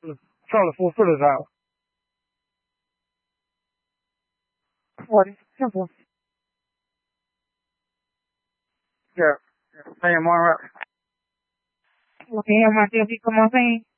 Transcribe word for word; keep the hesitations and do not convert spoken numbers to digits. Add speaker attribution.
Speaker 1: Charlie four footers out. Forty. Simple. Yeah. Hey, I'm all right. Okay, I'm out there. Come on, saying.